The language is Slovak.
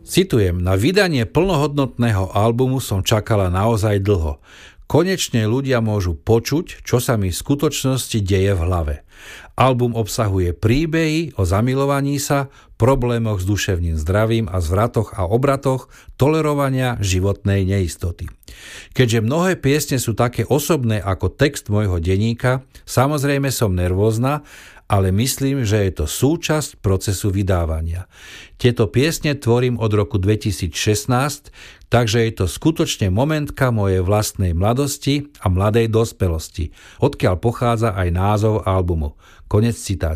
Citujem, na vydanie plnohodnotného albumu som čakala naozaj dlho. Konečne ľudia môžu počuť, čo sa mi v skutočnosti deje v hlave. Album obsahuje príbehy o zamilovaní sa, problémoch s duševným zdravím a zvratoch a obratoch, tolerovania životnej neistoty. Keďže mnohé piesne sú také osobné ako text môjho denníka, samozrejme som nervózna, ale myslím, že je to súčasť procesu vydávania. Tieto piesne tvorím od roku 2016, takže je to skutočne momentka mojej vlastnej mladosti a mladej dospelosti, odkiaľ pochádza aj názov albumu. Konec citácie.